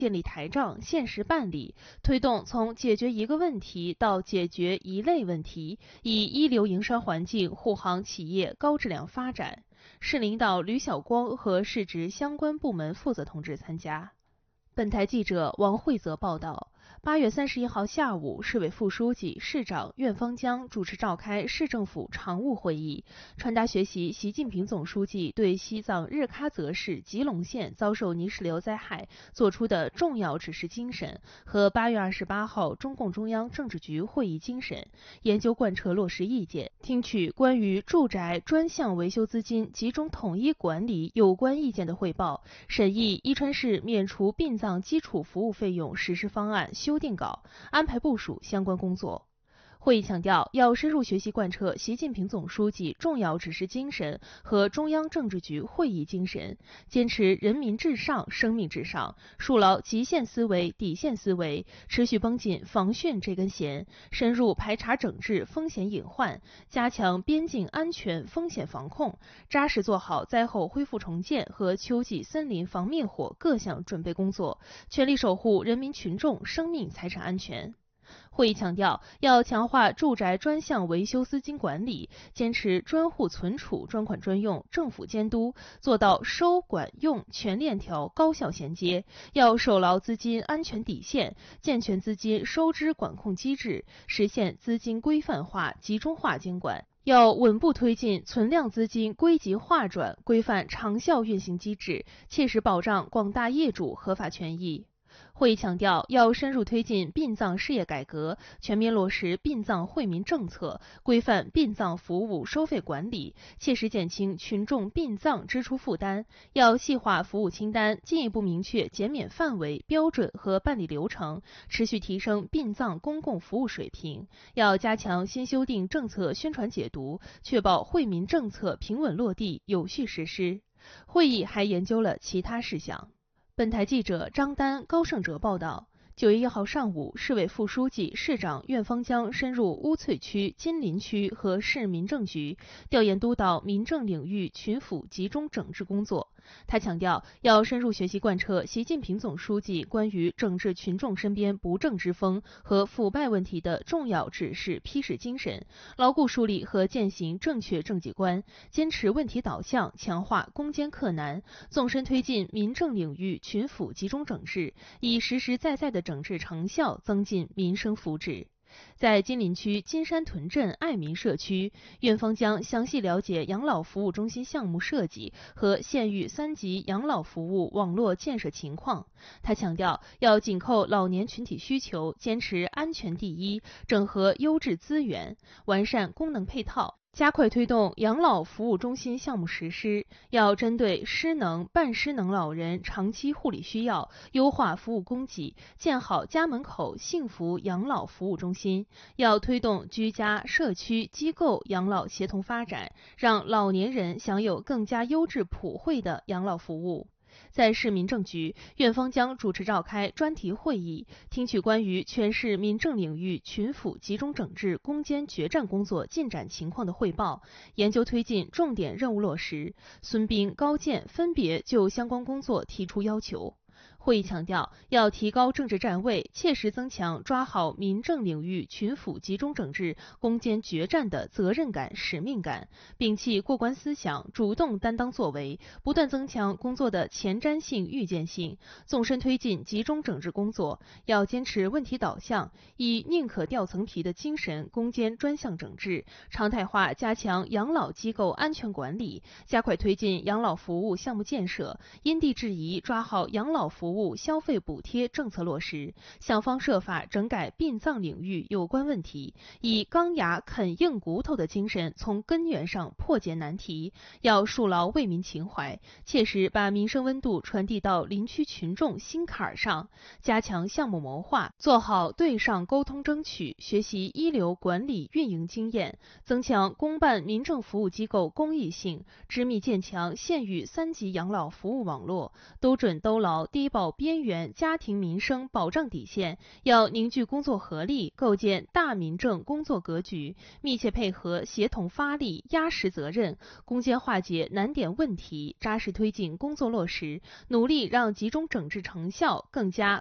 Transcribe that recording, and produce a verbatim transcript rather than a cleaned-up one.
建立台账，限时办理，推动从解决一个问题到解决一类问题，以一流营商环境护航企业高质量发展。市领导吕晓光和市直相关部门负责同志参加。本台记者王慧泽报道。八月三十一号下午，市委副书记、市长苑方江主持召开市政府常务会议，传达学习习近平总书记对西藏日喀则市吉隆县遭受泥石流灾害作出的重要指示精神和八月二十八号中共中央政治局会议精神，研究贯彻落实意见，听取关于住宅专项维修资金集中统一管理有关意见的汇报，审议伊川市免除殡葬基础服务费用实施方案修订稿，安排部署相关工作。会议强调，要深入学习贯彻习近平总书记重要指示精神和中央政治局会议精神，坚持人民至上、生命至上，树牢极限思维、底线思维，持续绷紧防汛这根弦，深入排查整治风险隐患，加强边境安全风险防控，扎实做好灾后恢复重建和秋季森林防灭火各项准备工作，全力守护人民群众生命财产安全。会议强调，要强化住宅专项维修资金管理，坚持专户存储、专款专用、政府监督，做到收管用全链条高效衔接。要守牢资金安全底线，健全资金收支管控机制，实现资金规范化、集中化监管。要稳步推进存量资金归集划转，规范长效运行机制，切实保障广大业主合法权益。会议强调，要深入推进殡葬事业改革，全面落实殡葬惠民政策，规范殡葬服务收费管理，切实减轻群众殡葬支出负担。要细化服务清单，进一步明确减免范围、标准和办理流程，持续提升殡葬公共服务水平。要加强新修订政策宣传解读，确保惠民政策平稳落地、有序实施。会议还研究了其他事项。本台记者张丹、高胜哲报道。九月一号上午，市委副书记、市长苑方江深入乌翠区、金林区和市民政局，调研督导民政领域群府集中整治工作。他强调，要深入学习贯彻习近平总书记关于整治群众身边不正之风和腐败问题的重要指示批示精神，牢固树立和践行正确政绩观，坚持问题导向，强化攻坚克难，纵深推进民政领域群府集中整治，以实实在在的整治成效增进民生福祉。在金林区金山屯镇爱民社区，苑方江详细了解养老服务中心项目设计和县域三级养老服务网络建设情况。他强调，要紧扣老年群体需求，坚持安全第一，整合优质资源，完善功能配套，加快推动养老服务中心项目实施。要针对失能、半失能老人长期护理需要，优化服务供给，建好家门口幸福养老服务中心。要推动居家、社区、机构养老协同发展，让老年人享有更加优质普惠的养老服务。在市民政局，苑方江主持召开专题会议，听取关于全市民政领域群府集中整治攻坚决战工作进展情况的汇报，研究推进重点任务落实。孙斌、高健分别就相关工作提出要求。会议强调，要提高政治站位，切实增强抓好民政领域群府集中整治攻坚决战的责任感、使命感，摒弃过关思想，主动担当作为，不断增强工作的前瞻性、预见性，纵深推进集中整治工作。要坚持问题导向，以宁可掉层皮的精神攻坚专项整治，常态化加强养老机构安全管理，加快推进养老服务项目建设，因地制宜抓好养老服务服务消费补贴政策落实，想方设法整改殡葬领域有关问题，以钢牙啃硬骨头的精神从根源上破解难题。要树牢为民情怀，切实把民生温度传递到林区群众心坎上，加强项目谋划，做好对上沟通争取，学习一流管理运营经验，增强公办民政服务机构公益性，织密建强县域三级养老服务网络，都准都牢低保保边缘家庭民生保障底线，要凝聚工作合力，构建大民政工作格局，密切配合协同发力，压实责任，攻坚化解难点问题，扎实推进工作落实，努力让集中整治成效更加